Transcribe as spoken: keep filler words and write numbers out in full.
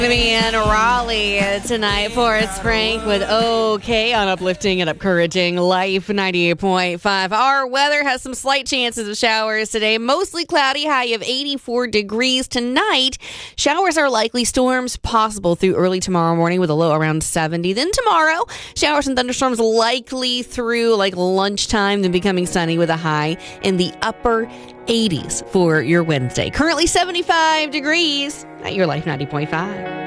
Going to be in Raleigh tonight. Forrest Frank with OK on Uplifting and Encouraging Life ninety-eight point five. Our weather has some slight chances of showers today. Mostly cloudy, high of eighty-four degrees tonight. Showers are likely, storms possible through early tomorrow morning with a low around seventy. Then tomorrow, showers and thunderstorms likely through like lunchtime, then becoming sunny with a high in the upper eighties for your Wednesday. Currently seventy-five degrees at your Life ninety point five.